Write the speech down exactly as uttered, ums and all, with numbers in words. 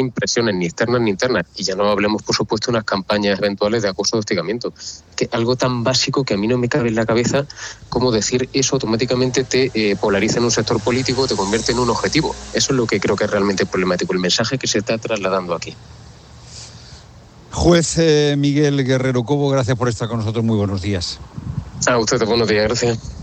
sin presiones ni externas ni internas. Y ya no hablemos, por supuesto, de unas campañas eventuales de acoso o hostigamiento. Que algo tan básico que a mí no me cabe en la cabeza como decir eso automáticamente te eh, polariza en un sector político, te convierte en un objetivo. Eso es lo que creo que es realmente problemático, el mensaje que se está trasladando aquí. Juez eh, Miguel Guerrero Cobo, gracias por estar con nosotros. Muy buenos días. A ustedes, buenos días, gracias.